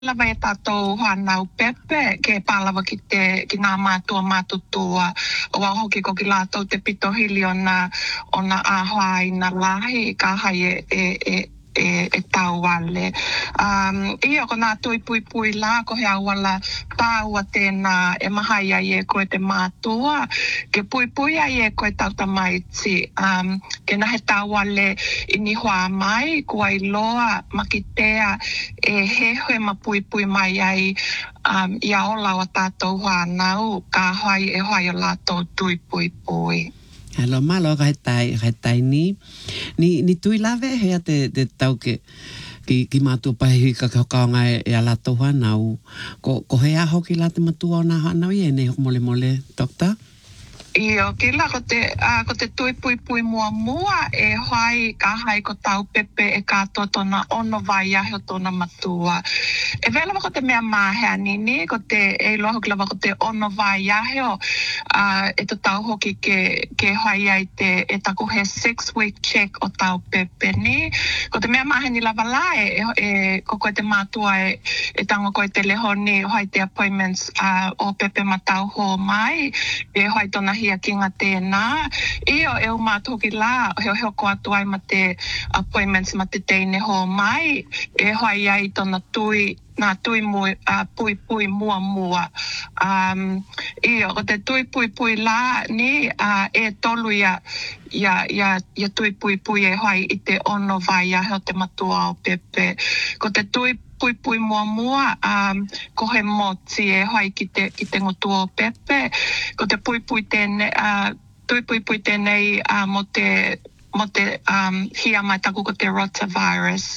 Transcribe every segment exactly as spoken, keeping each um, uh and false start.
lava e tātou whanau pepe ke pālawa ki te ki ngā mātua mātutua o a hoki ko ki lātou te pito hili o na o na āhua i na lahi ka hai e e, e e, e tau wale. Um, ia ko nā tui pui pui la ko he awala tāua tēnā e mahai ai e koe te mātua ke pui pui ai e koe tau tamaiti. Um, ke nahe tau wale i ni hoa mai kua i loa makitea e he hoe ma pui pui mai ai um, ia o lawa tātou whanau ka hoi e hoi o lātou tui pui pui. Hello, malo kai tai kai tai ni ni ni tui lave he te te tau ke ki ki matu pai ka ka ka ngai e ala to nau ko ko he a hoki la te matu ona nau ye ne mole mole doctor. Io, ke la ko te, uh, ko te tui pui pui mua mua e hai ka hai ko tau pepe e ka totona ono vai ahe o tona matua. E vela ko te mea mahea nini, ko te e loa hoki lava ko te ono vai ahe o uh, e to tau hoki ke, ke hai ai te e taku he six week check o tau pepe ni. Ko te mea mahea ni lava la e, e ko koe te matua e, e tango koe te leho ni hai te appointments uh, o pepe matau ho mai e hai tona hia ki ngā tēnā. Io e o mātou ki la, heo heo ko atu ai ma te appointments ma te teine ho mai, e hoi ai tona tui, nā tui mui, uh, pui pui mua mua. Um, io, ko te tui pui pui la ni, uh, e tolu ia, ia, ia, ia tui pui pui e hoi i te ono vai a heo te matua o pepe. Ko te tui pui pui mua mua, um, ko he moti e hoi ki te, ki te ngotua o pepe. Ko te pui pui tēnei, uh, tui pui pui tēnei uh, mo te, mo te um, hia mai taku ko te rotavirus.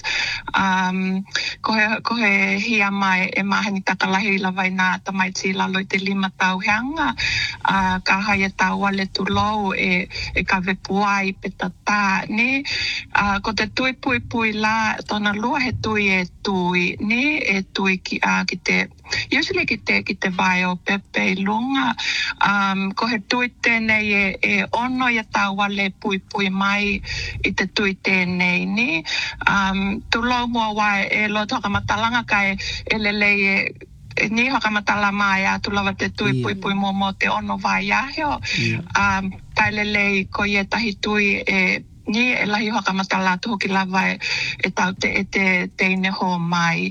Um, ko, he, ko he hia mai e mahani takalahi lawai nā tamaiti lalo i te lima tau heanga. Uh, ka hai e tau wale tu lou e, e ka vepua i petata, ni. Uh, ko te tui pui pui la, tona lua he tui e tui, ni, e tui ki, uh, ki te, usually ki te, ki te vai o pepe i lunga. Um, ko he tui tēnei e, e ono i a tau wale pui pui mai i te tui tēnei, ni. Um, tu lau mua wai e lo toka matalanga kai e lelei e e ni hoka matala mai a tu lava te tui yeah. pui pui mo mo te ono vai aheo. Yeah. Um, kai lelei ko ie tahi tui e ni e lahi hoka matala tu hoki lava e, e tau te e te teine ho mai.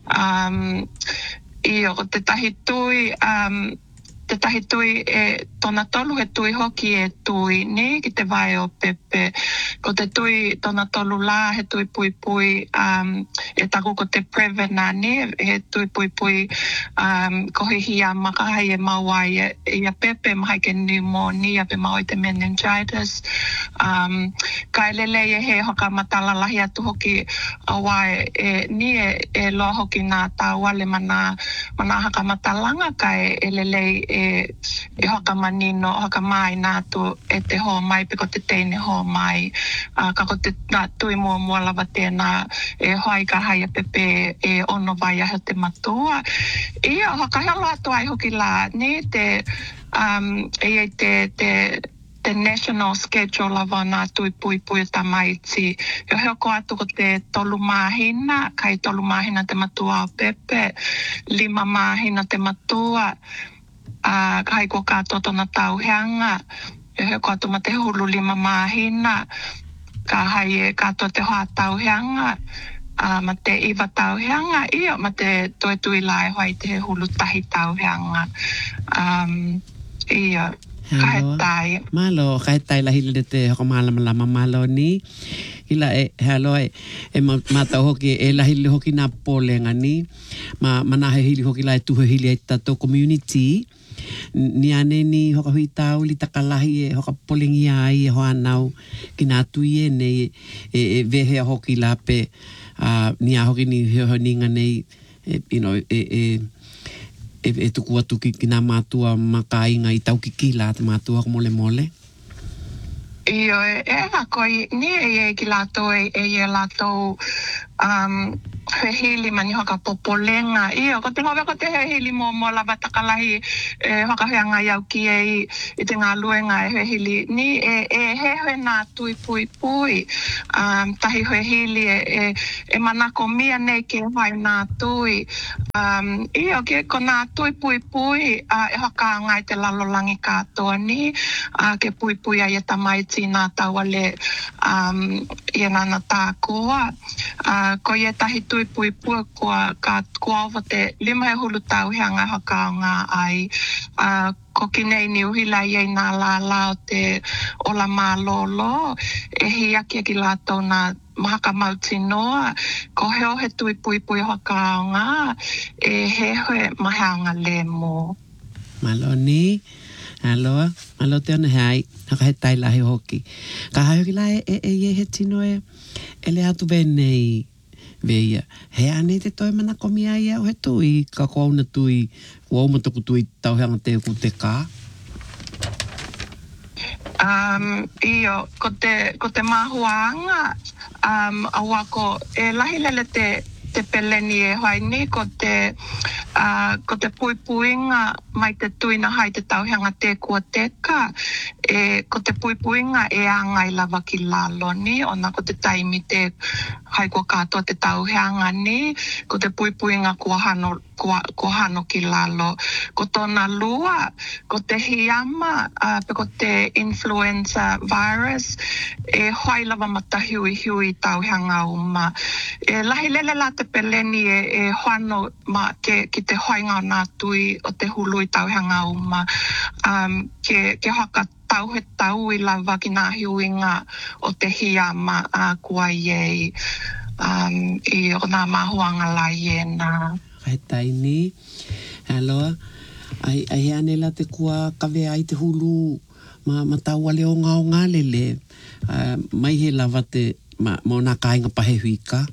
Um, io, te tahi tui, um, te tahi tui e tona tolu he tui hoki e tui ni ki te vai o pepe. Ko te tui tona tolu la he tui pui pui um, e taku ko te Prevena ni he tui pui pui um, ko he hia makahai e mawai e, e a pepe mahai ke pneumonia pe mawai te meningitis. Um, kai lele e he hoka matala lahi atu hoki awai e ni e, e loa hoki nā tāwale mana, mana haka matalanga kai e lele e e hoka manino, hoka mai nātu e te ho mai, piko te teine ho mai. Uh, kako te nā tui mua mua lava tēnā e hoi ka hai a pepe e ono vai a te matua. Ia, hoka helo atu ai hoki la, ni te, um, e te, te, te national schedule lava nā tui pui pui tamaiti. Yo heo ko atu ko te tolu mahina, kai tolu mahina te matua o pepe, lima mahina te matua, Uh, kai ko kātoto na tauheanga, e he ko atu ma te hulu lima mahina, ka hai e kātoto te hoa tauheanga, uh, ma te iwa tauheanga, ia ma te toi tui lai hoi te hulu tahi tauheanga. Um, ia, kai tai. Malo, kai tai la hili te hoko malama lama malo ni. Hila e, halo e, e mata hoki, e la hili hoki nā pōlenga ni. Ma, mana he hili hoki la e tuhe hili e tato community. Ni ane ni hoka hui tau li takalahi e hoka polengi ai e hoa nau ki nā tui e nei e, e vehe a hoki la pe uh, ni a hoki ni heo ninga nei e, you know, e, e, e, e tuku atu ki, ki nā mātua makainga i tau ki ki la te mātua mole mole. Io, e, e a koi, ni e e ki lātou e e e lātou um, he hili mani hoka popolenga. Iyo, ko te hove ko te he hili mo mo lava takalahi e hoka heanga iau ki e i, i te ngā luenga e he hili. Ni e, e he he nā tui pui pui. Um, tahi he hili e, e, e manako mia nei ke hai nā tui. Um, iyo, ke ko nā tui pui pui uh, e hoka ngai te lalolangi katoa ni. Uh, ke pui pui ai e tamaiti nā tauale um, i e nana tākoa. Uh, ko ia tahi tui pui pui kua ka kua ova te lima he hulu tau heanga haka o ngā ai. Uh, ko kinei ni uhila iei nā la lao te ola mā lolo. E hi aki aki lātou nā mahaka mauti noa. Ko heo he tui pui pui haka o ngā. E he hoe maheanga le mō. Maloni. Aloha. Alo te ona hei. Haka he tai lahi hoki. Ka hai hoki la e e e he tino e. E le atu venei. Veia. He ane te toi mana komia ia o he tui. Ka kouna tui. Ua umataku tui tauheanga te ku te kā. Um, iyo, ko te, ko te mahuanga, um, awa ko e lahi lele te, te peleni e hai ni, ko te, uh, ko te pui puinga mai te tuina hai te tauheanga te kua teka, e, ko te pui puinga e angai lava ki lalo ni, ona ko te taimi te hai kua katoa te tauheanga ni, ko te pui puinga kua hano, kua, kua hano ki lalo. Ko tona lua, ko te hiama, uh, pe ko te influenza virus, e hoi lava mata hui hui tauheanga uma. E lahi lele la te peleni e, e hoano ma ke, ki te hoinga o nā tui o te hului tauheanga uma. Um, ke, ke hoka tau he tau i lava ki nā hiuinga o te hiama a uh, kua iei. Um, I o nā mahuanga la iena. Kai taini. Aloha. Ai, ai ane la te kua kawe ai te hulu ma, ma tau ale o ngā o ngā lele. Uh, mai he lava te ma, mo nā kāinga pahe huika.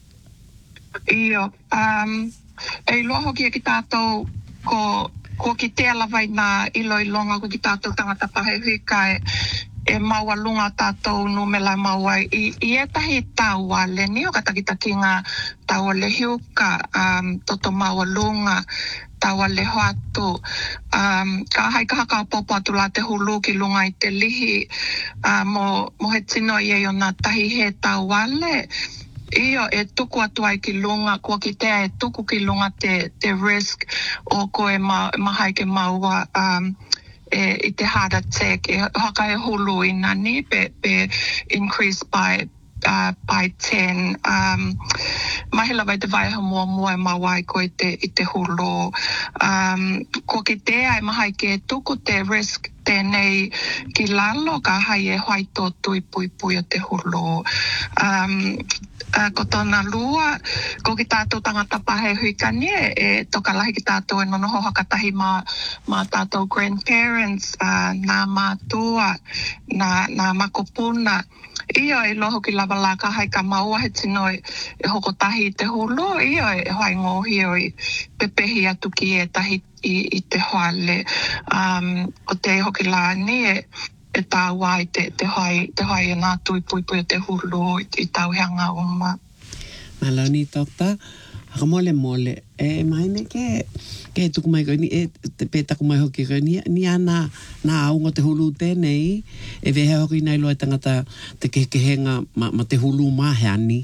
Iyo. Um, e loa hoki e ki tātou ko, ko ki te alawai nā ilo ilonga ko ki tātou tangata pahe huika e, e maua lunga tātou numela maua i, i e tahi tau ale ni o katakita ki ngā tau ale hiuka um, toto maua lunga tau ale hoatu. Um, ka hai ka haka popo atu la te hulu ki lunga i te lihi uh, mo, mo he tino i e o nā tahi he tau ale. Iyo e tuku atu ai ki lunga, kua ki te e tuku ki lunga te, te risk o koe ma, mahai ke maua um, e, i te heart attack. E haka e hulu i nani pe, pe increase by uh, by ten. Um, mahila vai te vai mua mua e mawai ko i te, i te hulu. Um, ko ki te ai mahai ke tuku te risk tēnei ki lalo ka hai e hoi tō tui pui pui o te hulu. Um, uh, ko tōna lua, ko ki tātou tangata pahe huikani e, e toka lahi ki tātou e nono hoha katahi mā, mā tātou grandparents, uh, nā mātua, nā, nā makopuna. Iyo e loho ki lava la ka hai ka maua he tino e, e hoko tahi te hulu, iyo e hoi ngohi o i pepehi atu ki e tahi i, i te hoale. Um, o te hoki la ni e, e tāua i te, te hoi, te hoi e nā tui pui pui o te hulu i, i tauheanga uma. Maloni tota, haka mole mole. E maine ke, ke tuku mai koe ni, e te pētaku mai hoki koe ni, ni ana nā aunga te hulu tēnei, e vehe hoki nei loa tangata te kekehenga ma, ma te hulu maheani.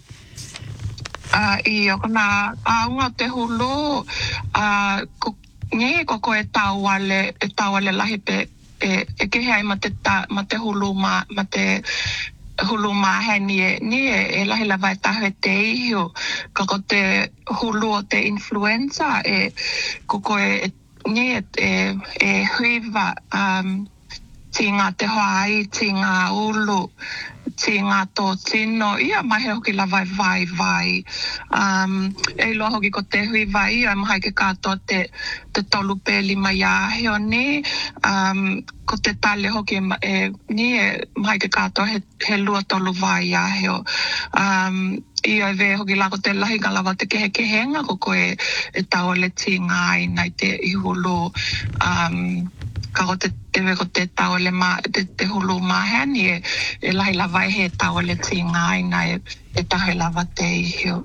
Uh, I o nā aunga te hulu, uh, ko, nge ko koe tauale, e tauale lahi pe, e, e kehe ai ma te, ta, ma te hulu ma, ma te hulu mahe ni e, ni e, e lahi la vai tahe te ihu. Ka ko te hulu o te influenza, e ko koe, e, ni e, e, e huiva, um, ti ngā te hoai, ti ngā ulu, ti ngā tō tino, ia mahe hoki la vai vai vai. Um, e loa hoki ko te hui vai, ia mahai ke kātoa te, te tolu pēli mai aheo ni, um, ko te tale hoki e, e ni e mahai ke kātoa he, he lua tolu vai aheo. Um, ia e ve hoki la ko te lahi ngalawa te kehe kehenga, ko koe e tau le ti ngā ai nai te ihulu, um, ka ko te tewe ko te tau le ma, te, te hulu mahani e, e lahi la vai he tau le ti ngā ai nai e, e tahe lava te ihio.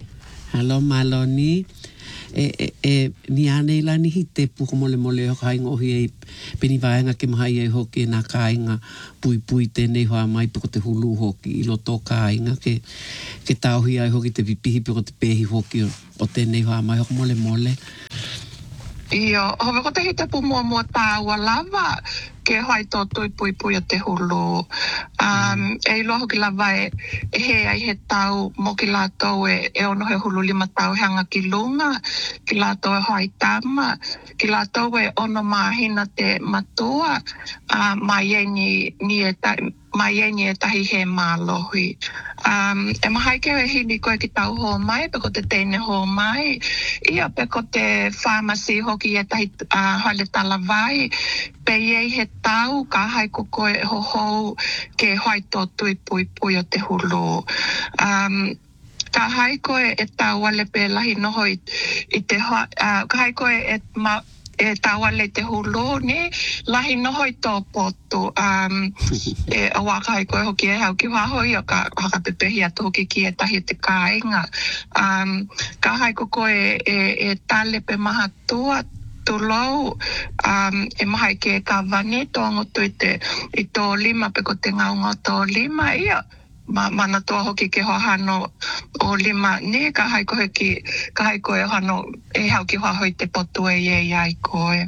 Halo maloni. E, e, e ni ane la ni hite puko mole mole o kainga ohi e peni vaenga ke mahai e hoki nā kainga pui pui tēnei hoa mai puko te hulu hoki i loto kainga ke, ke tauhi ai hoki te pipihi puko te pehi hoki o, o tēnei hoa mai hoko mole mole. Io, hove ko te hita pu mua mua tāua lava ke hai tō tui pui pui o te hulu. Um, mm. E ilo hoki lava e, e he ai he tau mo ki lātou e, e ono he hulu lima tau hanga ki lunga, ki lātou e hai tama, ki lātou e ono mahina te matua, uh, mai e ni, ni e ta, mai e ni e tahi he mālohi. Um, e mahai ke e hini koe ki tau ho mai, pe ko te teine ho mai, ia pe ko te pharmacy hoki e tahi uh, hale talawai, pe iei he tau ka hai ko koe ho hou ke hoi tō tui pui pui o te hulu. Um, ka hai koe e tau ale pe lahi noho i, i te hoa, uh, ka hai koe e ma, e tawale te hulu ni lahi noho i tō potu. Um, e awa ka hai koe hoki e hau ki wahoi o ka haka pepehi atu hoki ki e tahi te kāinga. Um, ka hai ko koe e, e tale pe maha tua tulou, um, e mahai ke ka vani tōngo tu i te i tō lima pe ko te ngaunga tō lima ia. Ma, mana toa hoki ke hohano o lima ni ka hai koe ki ka hai koe hano e hau ki wahoi te potu e ie iai koe.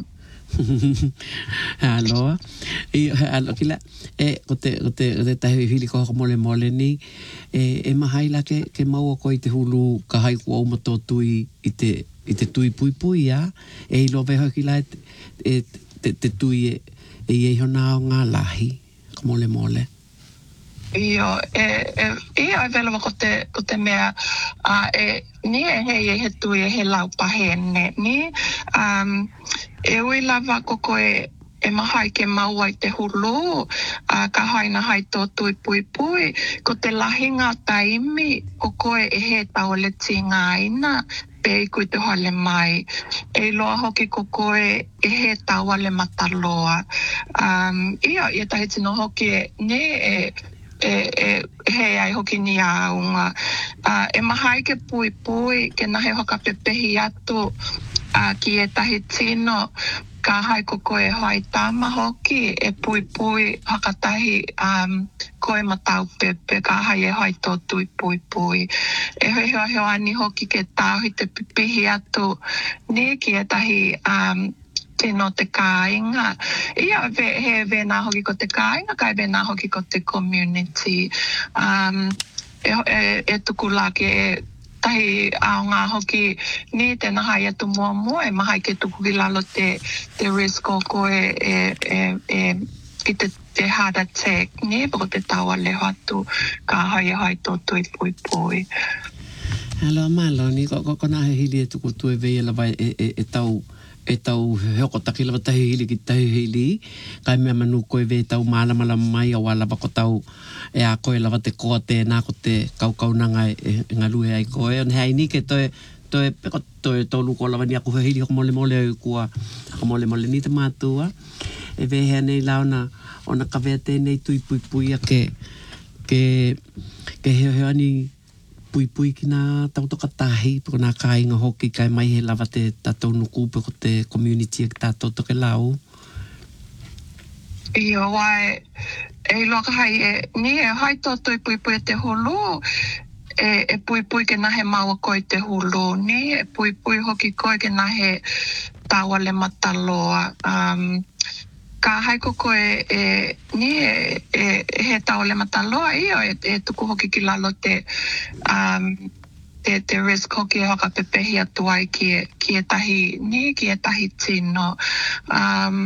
Aloha. I alo kila e ko te ko te te tahi hili ko mole mole ni e e mahai la ke ke mau ko i te hulu ka hai ko o mato tui i te i te tui pui pui ya e lo ve hoki la e te te tui e e hona ngā lahi ko mole mole. Io, e, e, ia e vela ko te, ko te mea, uh, e, ni e hei e he tui e he laupahene, ni, um, e ui lava ko koe e mahai ke maua i te hulu, uh, ka haina hai tō tui pui pui, ko te lahinga taimi, ko koe e he tau le tinga ina, pe i kui te hale mai. E loa hoki ko koe e he tau ale mataloa. Um, ia, ia tahi tino hoki e, ni e, e, e he ai hoki ni aunga. Uh, e mahai ke pui pui, ke nahe hoka pepehi atu, uh, ki e tahi tino, ka hai ko koe hai tama hoki, e pui pui hakatahi um, koe matau pepe, ka hai e hai tō tui pui pui. E hoi hoi hoi ani hoki ke tāhui te pipihi atu, ni ki e tahi um, tino te kāinga. Ia ve, he vena hoki ko te kāinga, kai vena hoki ko te community. Um, e, e, e tuku la ke e tahi aonga hoki ni te nahai atu mua mua, e mahai ke tuku ki lalo te, te risk o koe e, e, e, ki te, te heart attack, ni pako te taua leho atu ka hai e hai tō tui pui pui. Alo malo ni ko ko na he hili e tuku tu e vei la vai e, e, e tau e tau heko taki lava tahi hili ki tahi hili kai mea manu koe vei tau maala mala mai a wala bako tau e a koe lava te koa tēnā ko te kaukau nanga e, e ngalue ai koe on hei ni ke toe toe peko toe tolu ko lava ni aku he hili ko mole mole ai kua ko mole mole ni te mātua e vei hea nei launa ona ka vea tēnei tui pui pui a ke ke ke heo heo ani pui pui ki nā tautoka tahi, piko nā kāinga hoki kai mai he lava te tātou nuku, piko te community e tātou toke lau. Io, wai, e loka hai e, ni e hai tō tui pui pui te hulu, e, e pui pui ke nahe maua koe te hulu, ni e pui pui hoki koe ke nahe taua le mataloa. Um, ka hai ko koe e, ni e, e, he tau le mataloa io e, e tuku hoki ki lalo te um, te, te risk hoki e hoka pepehi atu ai ki e, ki e tahi ni ki e tahi tino um,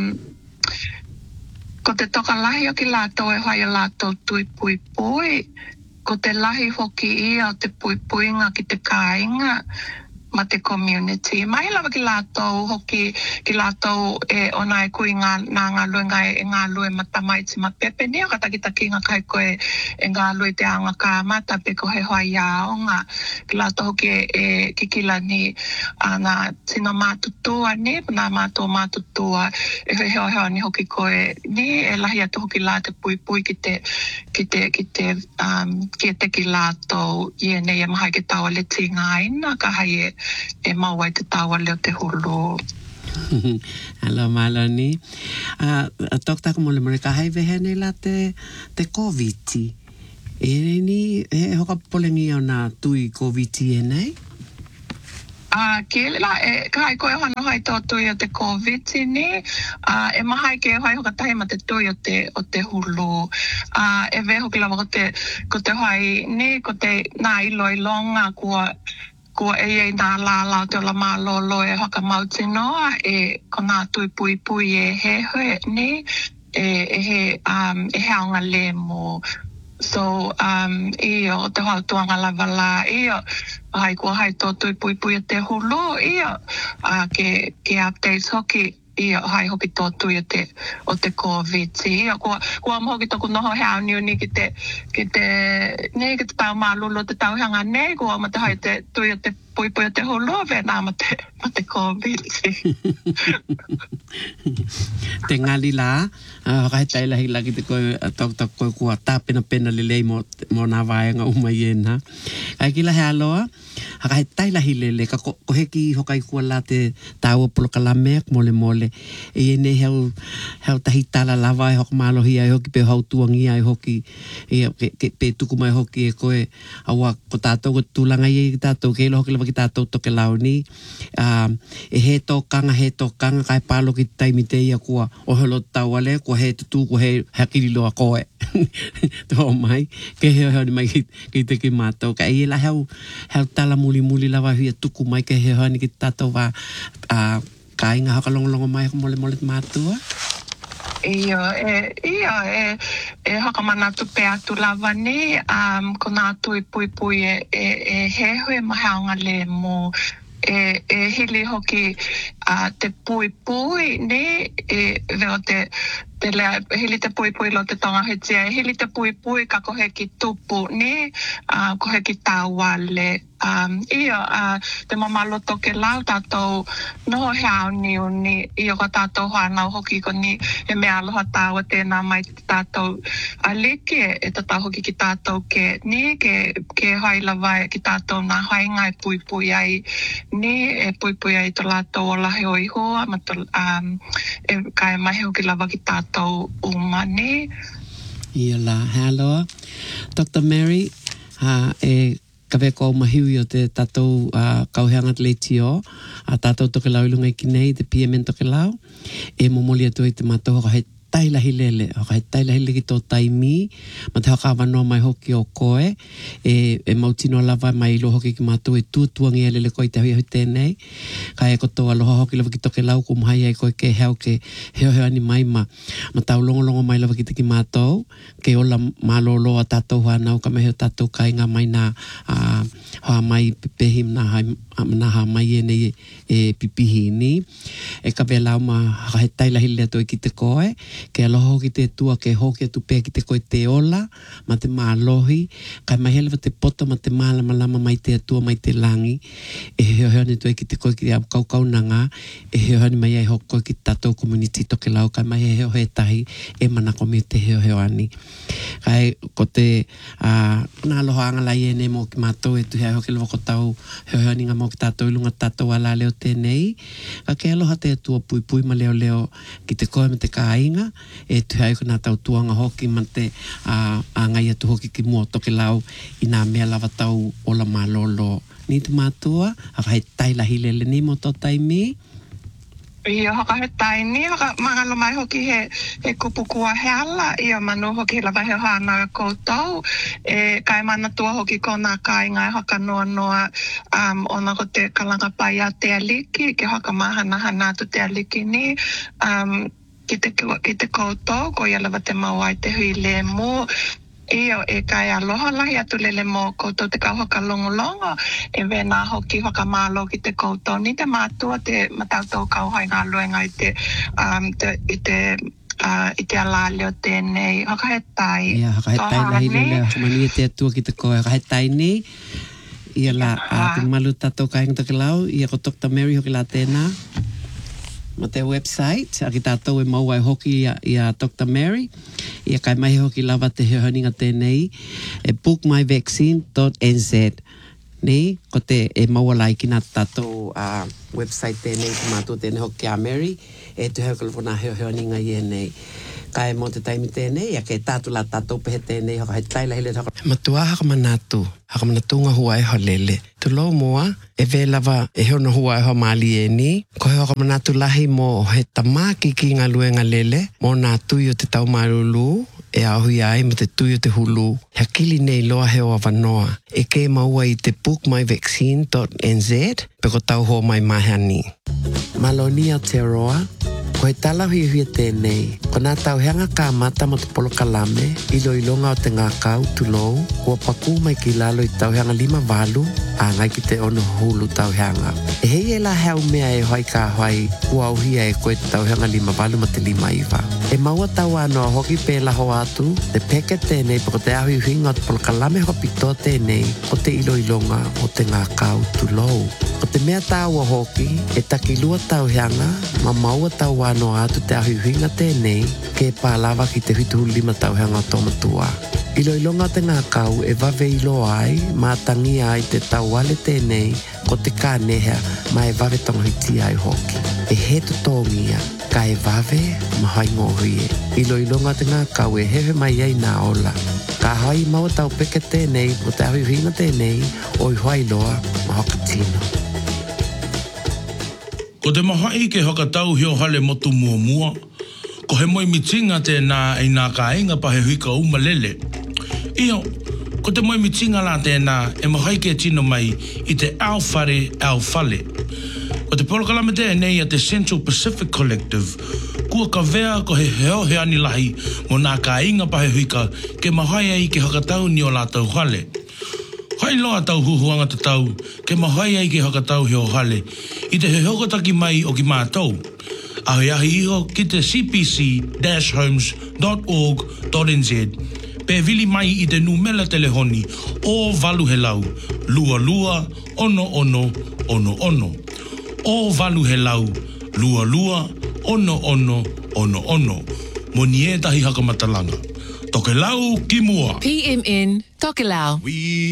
ko te toka lahi o ki lato e hai o lato tui pui pui ko te lahi hoki ia o te pui puinga ki te kāinga ma te community. Mai lava ki lātou hoki ki lātou e ona e kui ngā, nā ngā lue ngai e ngā lue matamai ti ma pepe ni aka takitaki ngā kai koe e ngā lue te anga ka mata pe ko he hoa ia o ngā ki lātou hoki e, e kikila ni a ngā tina mātutua ni, nā mātua mātutua e he heo heo ni hoki koe ni e lahi atu hoki lā te pui pui ki te ki te, ki te, um, ki te ki lātou i e nei e mahai ke taua le tinga aina ka hai e e mawai te tawa leo te hulu. Alo maloni. A uh, tokta ko mole mole ka hai vehe nei la te te COVID. E ni he hoka polengi ona tui COVID e nei. Ah, ke la e kai ko e hano hai to tui o te COVID ni. Ah, e mahai ke hai hoka tahi ma te tui o te o te hulu. Ah, e veho ki lava ko te ko te hai ni ko te nā ilo ilonga kua ko e e nā lālau te ola mālolo e haka mauti noa e ko nā tui pui pui e he hoe ni e, e he um, e he aonga le mo. So, um, iyo, te hau tuanga lava la, iyo, hai kua hai tō tui pui pui e te hulu, iyo, uh, ke, ke updates hoki, iyo, hai hoki tō tui o te, o te COVID. Iyo, kua, kua mo hoki tōku noho hea niu ni ki te, ki te, ne, ki te tau mālulu, te tau hanga ne, kua ma te hai te tui o te pui pui o te hulu, ve nā ma te, ma te COVID. Te ngali la, uh, kai tai lahi lagi te koe tok tok koe kua tā pena pena lelei mo, mo nā vaenga umai e nā. Kai ki lahi aloa, kai tai lahi lele, ka ko, ko heki hokai kua la te tāua poloka la mea mole mole. E e ne heu, heu tahi tala lava e hoka mālohi ai hoki pe hau tuangi ai hoki, e ke, ke pe tuku mai hoki e koe awa ko tātou ko tūlanga i e tātou ke ilo hoki lava ki tātou toke lau ni. Um, e he tōkanga, he tōkanga, kai pālo ki taimi te ia kua ohelo tauale, kua he tutu, kua he hakiri loa koe. Tō mai, ke heo heo ni mai ki, ki te ki mātou. Ka i e la heo, heo tala muli muli lawa hui a tuku mai ke heo heo ni ki tātou wā uh, ka inga haka longolongo mai haka mole mole mātua. Iyo, e, iyo, e, e haka mana tu pe atu lava ni, um, ko nā tui pui pui e, e, e he hui mahaonga le mo, e, e hili hoki uh, te pui pui ni, e veo te, te lea, hili te pui pui lo te tonga hetia, e hili te pui pui ka kohe ki tupu ni, uh, kohe ki tāwale. Um, iyo, uh, te mamalo toke lau tātou noho hea ni uni, iyo ka tātou whanau hoki ko ni e mea aloha tāua tēnā mai te tātou alike e tātou hoki ki tātou ke ni, ke, ke haila vai ki tātou nā hainga e pui pui ai ni, e pui pui ai to lātou o lahe o ihoa, ma to, um, e kai mai hoki lava ki tātou uma ni. Ia la, hello. Doctor Mary, uh, e ka veko mahiui o te tātou uh, kauheanga te leiti o, a tātou toke lau ilunga i ki nei, te P M N toke lau, e momoli atu i te mātou hoka he tailahi lele, hoka he tailahi leki tō taimi, ma te haka wanoa mai hoki o koe, e, e mautino lava mai ilo hoki ki mātou e tuatuangi e lele koe te hui hui tēnei, ka e koto aloha hoki lava ki toke lau ko mahai ai koe ke heo ke heo heo ani mai ma, ma tau longo longo mai lava ki te ki mātou, ke ola mālolo a tātou whanau, ka meheo tātou kainga mai nā uh, hoa mai pepehim nā hai, nā ha mai e nei e, e pipihi ni, e ka vea lau ma haka he tailahi lea toi ki te koe, ke aloha hoki te tua ke hoki atu pēa ki te koe te ola, ma te mālohi, kai mai helewa te poto ma te mālama lama mai te atua mai te langi, e heo heo ni toi ki te koe ki te au kau kau nanga, e heo heo ni mai ai hoko koe ki tātou community toke lau, kai mai heo he tahi, e mana komi te heo heo ani. Kai ko te uh, nā aloha angalai e ne mo ki mātou e tu hea hoki lewa ko tau heo heo ni ngā mo ki tātou ilunga tātou ala leo tēnei, ka ke aloha te atua pui pui ma leo leo ki te koe me te kāinga, e tu hai ko nā tau tuanga hoki man te uh, a ngai atu hoki ki mua toke lau i nā mea lava tau ola mālolo. Ni te mātua, haka he tailahi lele ni mo tō taimi? Ia haka he taini, haka mangalo mai hoki he, he kupu kua he ala, ia manu hoki he lava he hana e koutou, e kai mana tua hoki ko nā kāinga e haka noa noa um, ona ko te kalanga pai a te aliki, ke haka mahana hana tu te aliki ni, um, ki te, ki te koutou, ko ia lava te mawai te hui le mo, Io e kai aloha lahi atu lele mo koutou te kau haka longolongo e vena hoki haka malo ki te koutou ni te mātua te matautou kau hai ngā luenga i te, um, te, i te uh, i te alalio tēnei haka he tai. Ia, haka he tai lahi lele mani e te atua ki te koe haka he tai nei. Ia la a te malu tatou ka inga take lau ia ko Doctor Mary hoki la tēnā. Ma te website, a ki tātou e maua e hoki ia, ia Doctor Mary. Ia kai mai hoki lava te heoninga tēnei. E book my vaccine dot n z. Nei, ko te e maua lai ki nā tātou uh, website tēnei ki mātou tēnei hoki a Mary. E tu heo kalafona heo heoninga i e nei. Kai mo te taimi tēnei, a ke tātou la tātou pehe tēnei, haka he taila hele haka. Matua haka manatu, haka manatu ngā hua e ho lele. Tu lo moa, e ve lava e heo na hua e ho mali e ni. Ko heo haka manatu lahi mo he tamaki ki ngā luenga lele, mo nā tui o te tau marulu, e ahui ai mo te tui o te hulu. Hea kili nei loa heo a wanoa. E ke maua i te book my vaccine dot n z, pe ko tau ho mai mahani. Malonia te roa, ko he tala hui hui tēnei, ko nā tau heanga kā mata mo te polo kalame, ilo ilonga o te ngā kau tulou, kua paku mai ki lalo i tau heanga lima walu, a ngai ki te ono hulu tau heanga. E hei e la heo mea e hoi ka hoi, kua auhia e koe te tau heanga lima walu ma te lima iwa. E maua tau anoa hoki pē laho atu, te peke tēnei pako te ahui hui ngā te polo kalame hoka pito tēnei, o te ilo ilonga o te ngā kau tulou. O te mea tāua hoki, e taki lua tau heanga, ma maua tau no atu te ahui huinga tēnei ke pālawa ki te hutu lima tau hanga tomatua. Ilo ilonga te ngā kau e vave ilo ai mā tangi ai te tau wale tēnei ko te kā nehea ma e vave tonghiti ai hoki. E he tutongia ka e vave ma hai ngohuie. Ilo ilonga te ngā kau e hewe mai ai nā ola. Ka hai maua tau peke tēnei o te ahui huinga tēnei o i hoai loa ma hoka tino. Ko te mahai ke haka tau hio hale motu mua mua, ko he moi mitinga te nā e nā ka inga pa he huika uma lele. Io, ko te moi mitinga la te nā e mahai ke tino mai i te Alfare Alfale. Ko te polokalame te nei a te Central Pacific Collective, kua ka vea ko he heo he ani lahi mo nā ka inga pa he huika ke mahai ai ke haka tau ni o la tau hale. Hai loa tau huhuanga te tau, ke mahai ai ke haka tau heo hale, i te he hokotaki mai o ki mātou. Ahi ahi iho ki te c p c dash homes dot org dot n z, pe vili mai i te numela telehoni o valu he lau, lua lua, ono ono, ono ono. O valu he lau, lua lua, ono ono, ono ono. Mo nie tahi haka matalanga. Toke lau ki mua. P M N, Toke lau. We